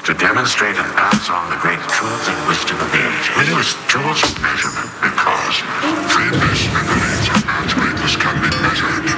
to demonstrate and pass on the great truth and wisdom of the age. English tools of measurement